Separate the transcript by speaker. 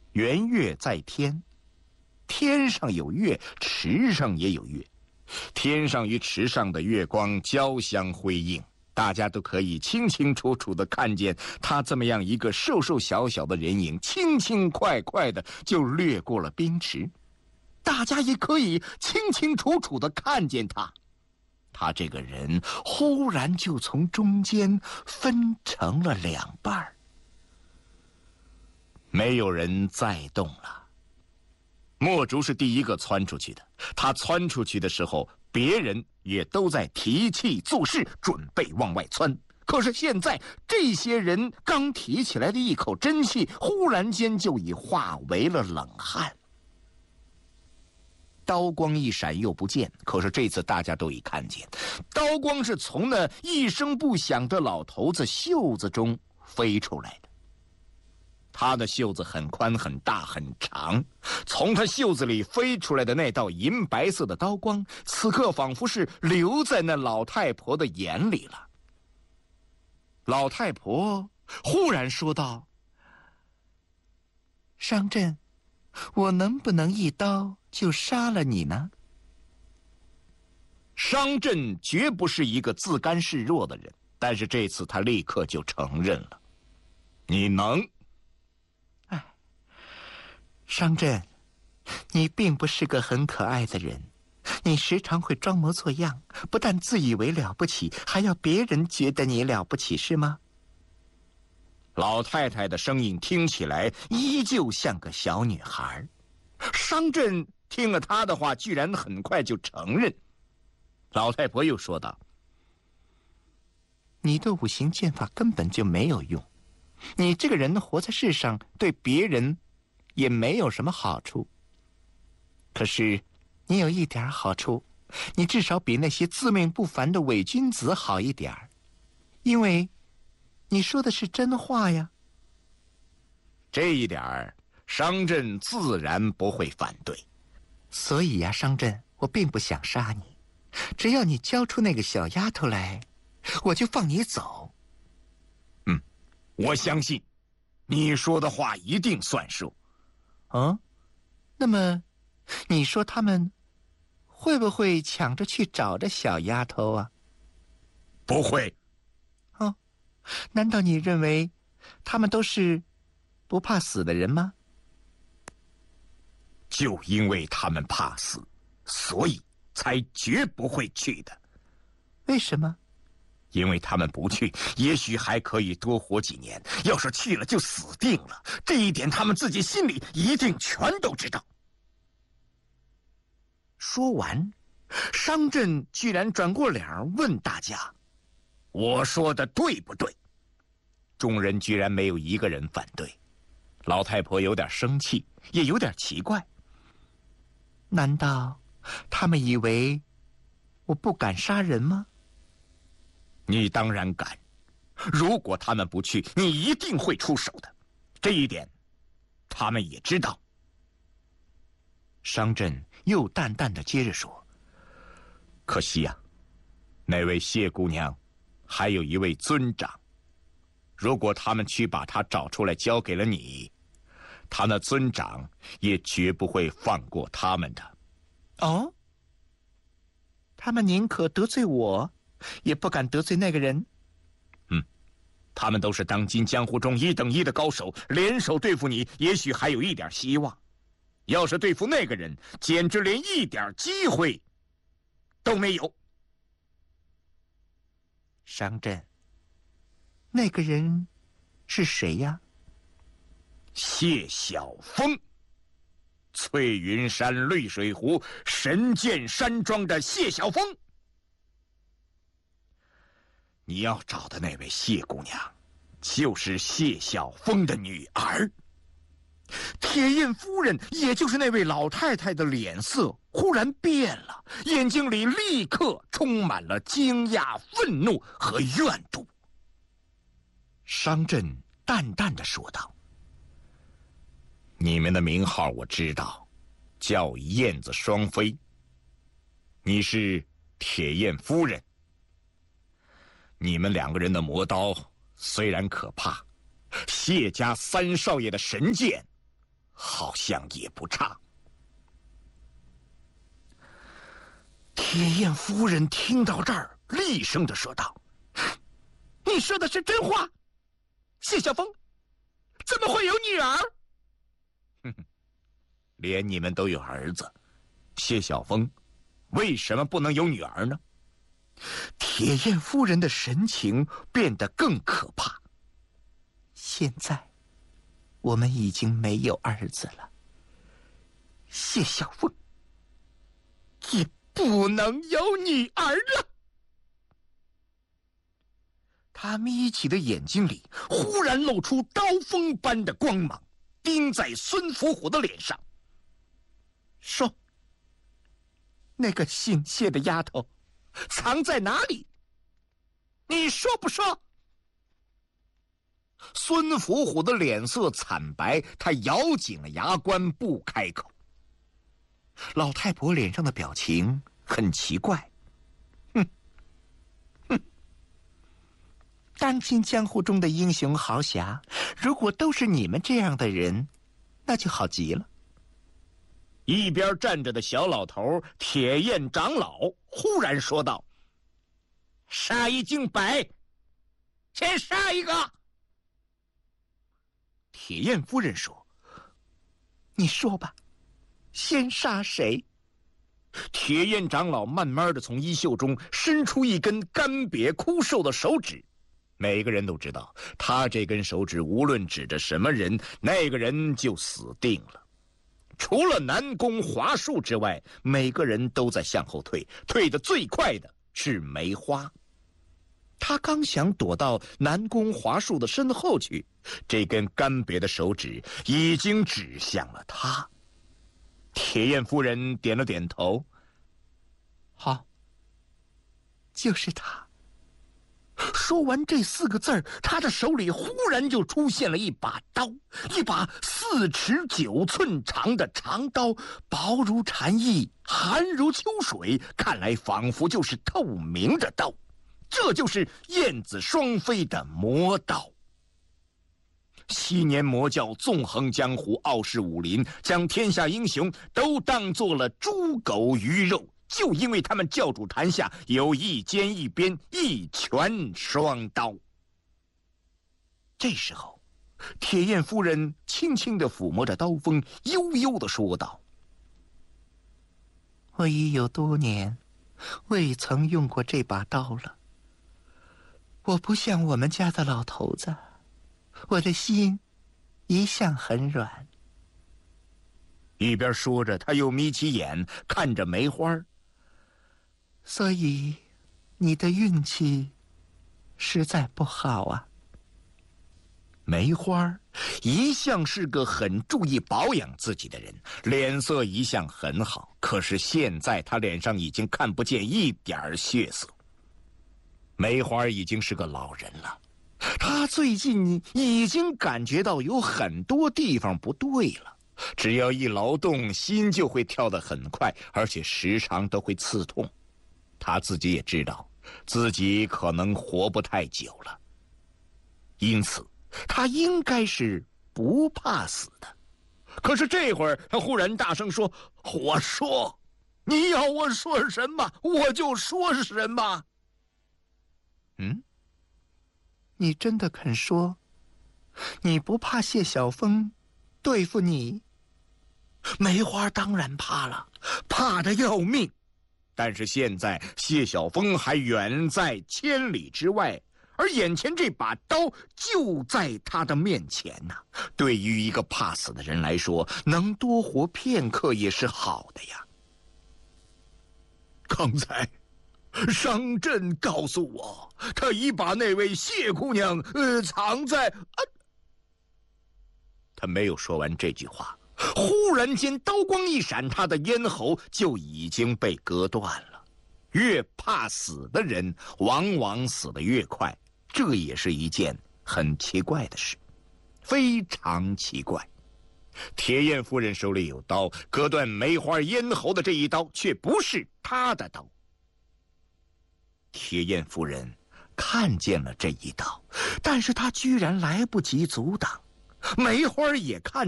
Speaker 1: 圆月在天，天上有月，池上也有月，天上与池上的月光交相辉映，大家都可以清清楚楚地看见他这么样一个瘦瘦小小的人影，轻轻快快地就掠过了冰池。大家也可以清清楚楚地看见他这个人忽然就从中间分成了两半，没有人再动了。墨竹是第一个窜出去的，他窜出去的时候，别人也都在提气做事，准备往外窜。可是现在这些人刚提起来的一口真气，忽然间就已化为了冷汗。刀光一闪又不见，可是这次大家都已看见，刀光是从那一声不响的老头子袖子中飞出来的。他的袖子很宽很大很长，从他袖子里飞出来的那道银白色的刀光，此刻仿佛是留在那老太婆的眼里了。老太婆忽然说道：“商震，我能不能一刀就杀了你呢？”商震绝不是一个自甘示弱的人，但是这次他立刻就承认了：“你能。”商震，你并不是个很可爱的人，你时常会装模作样，不但自以为了不起，还要别人觉得你了不起，是吗？老太太的声音听起来依旧像个小女孩。商震听了她的话，居然很快就承认。老太婆又说道：“你的五行剑法根本就没有用，你这个人活在世上，对别人也没有什么好处。可是你有一点好处，你至少比那些自命不凡的伪君子好一点，因为你说的是真话呀。”这一点商震自然不会反对。所以呀，商震，我并不想杀你，只要你交出那个小丫头来，我就放你走。我相信你说的话一定算数。那么你说他们会不会抢着去找这小丫头啊？不会。难道你认为他们都是不怕死的人吗？就因为他们怕死，所以才绝不会去的。为什么？因为他们不去，也许还可以多活几年；要是去了，就死定了。这一点他们自己心里一定全都知道。说完，商震居然转过脸问大家：“我说的对不对？”众人居然没有一个人反对。老太婆有点生气，也有点奇怪。难道他们以为我不敢杀人吗？你当然敢，如果他们不去，你一定会出手的，这一点他们也知道。商震又淡淡的接着说：“可惜呀，那位谢姑娘还有一位尊长，如果他们去把她找出来交给了你，他那尊长也绝不会放过他们的。”哦？他们宁可得罪我，也不敢得罪那个人？他们都是当今江湖中一等一的高手，联手对付你，也许还有一点希望。要是对付那个人，简直连一点机会都没有。商震，那个人是谁呀？谢晓峰，翠云山绿水湖神剑山庄的谢晓峰。你要找的那位谢姑娘，就是谢晓峰的女儿。铁印夫人，也就是那位老太太的脸色忽然变了，眼睛里立刻充满了惊讶、愤怒和怨毒。商震淡淡地说道：“你们的名号我知道，叫燕子双飞。你是铁燕夫人。你们两个人的磨刀虽然可怕，谢家三少爷的神剑
Speaker 2: 好像也不差。
Speaker 1: 铁燕夫人听到这儿，厉声地说道：“你说的是真话？谢晓峰怎么会有女儿？”“
Speaker 2: 哼哼，连你们都有儿子，谢晓峰为什么不能有女儿呢？”
Speaker 1: 铁燕夫人的神情变得更可怕。现在我们已经没有儿子了，谢晓峰也不能有女儿了。他眯起的眼睛里忽然露出刀锋般的光芒，盯在孙福虎的脸上，说：“那个姓谢的丫头藏在哪里？你说不说？”
Speaker 2: 孙福虎的脸色惨白，他咬紧了牙关不开口。
Speaker 1: 老太婆脸上的表情很奇怪，哼，当今江湖中的英雄豪侠，如果都是你们这样的人，那就好极了。
Speaker 2: 一边站着的小老头铁燕长老忽然说道：“
Speaker 1: 杀一儆百，先杀一个。”铁燕夫人说：“你说吧，先杀谁？”
Speaker 2: 铁燕长老慢慢的从衣袖中伸出一根干瘪枯瘦的手指，每个人都知道，他这根手指无论指着什么人，那个人就死定了。除了南宫华树之外，每个人都在向后退，退得最快的是梅花。他刚想躲到南宫华树的身后去，这根干瘪的手指已经指向了他。铁燕夫人点了点头：“
Speaker 1: 好，就是他。”说完这4个字儿，他的手里忽然就出现了一把刀，一把4尺9寸长的长刀，薄如蝉翼，寒如秋水，看来仿佛就是透明的刀。这就是燕子双飞的魔刀。昔年魔教纵横江湖，傲视武林，将天下英雄都当作了猪狗鱼肉，就因为他们教主坛下有一尖一边，一拳双刀。这时候，铁燕夫人轻轻地抚摸着刀锋，悠悠地说道：“我已有多年未曾用过这把刀了。我不像我们家的老头子，我的心一向很软。”一边说着，他又眯起眼看着梅花。所以，你的运气实在不好啊。梅花一向是个很注意保养自己的人，脸色一向很好，可是现在他脸上已经看不见一点血色。梅花已经是个老人了，他最近已经感觉到有很多地方不对了，只要一劳动，心就会跳得很快，而且时常都会刺痛。他自己也知道，自己可能活不太久了，因此他应该是不怕死的。可是这会儿，他忽然大声说：“我说，你要我说什么，我就说什么。”你真的肯说，你不怕谢晓峰对付你？梅花当然怕了，怕得要命。但是现在谢晓峰还远在千里之外，而眼前这把刀就在他的面前呐。对于一个怕死的人来说，能多活片刻也是好的呀。刚才商震告诉我，他已把那位谢姑娘藏在……他没有说完这句话，忽然间刀光一闪，他的咽喉就已经被割断了。越怕死的人，往往死得越快，这也是一件很奇怪的事，非常奇怪。铁燕夫人手里有刀，割断梅花咽喉的这一刀却不是她的刀。铁燕夫人看见了这一刀，但是她居然来不及阻挡。梅花也看